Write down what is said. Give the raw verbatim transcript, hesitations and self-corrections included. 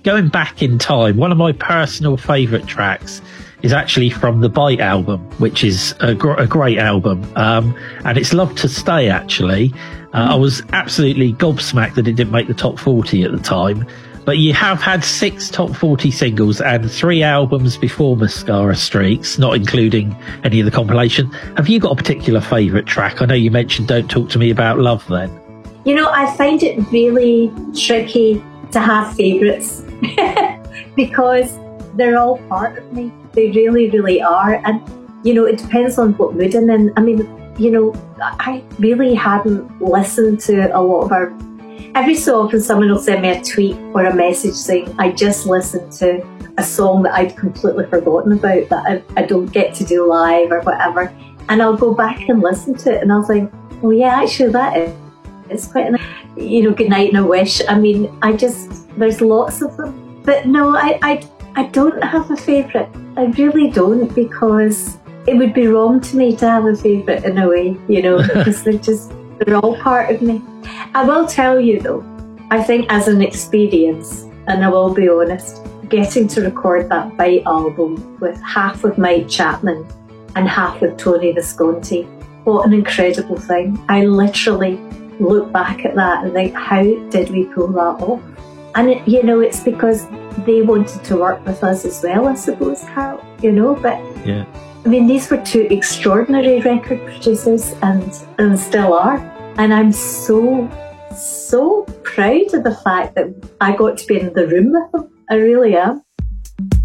going back in time, one of my personal favourite tracks is actually from the Bite album, which is a, gr- a great album. Um, and it's Love to Stay, actually. Uh, I was absolutely gobsmacked that it didn't make the top forty at the time. But you have had six top forty singles and three albums before Mascara Streaks, not including any of the compilation. Have you got a particular favourite track? I know you mentioned Don't Talk to Me About Love then. You know, I find it really tricky to have favourites because they're all part of me. They really, really are. And, you know, it depends on what mood I'm in. I mean, you know, I really hadn't listened to a lot of our... Every so often someone will send me a tweet or a message saying, I just listened to a song that I'd completely forgotten about, that I, I don't get to do live or whatever. And I'll go back and listen to it and I'll think, oh yeah, actually that is it's quite a nice, you know, Good Night and a Wish. I mean, I just, there's lots of them. But no, I, I I don't have a favourite. I really don't, because it would be wrong to me to have a favourite in a way, you know, because they're just, they're all part of me. I will tell you though, I think as an experience, and I will be honest, getting to record that Bite album with half with Mike Chapman and half with Tony Visconti, what an incredible thing. I literally look back at that and think, how did we pull that off? And, it, you know, it's because they wanted to work with us as well, I suppose, Carl, you know, but yeah. I mean, these were two extraordinary record producers and, and still are. And I'm so, so proud of the fact that I got to be in the room with them. I really am.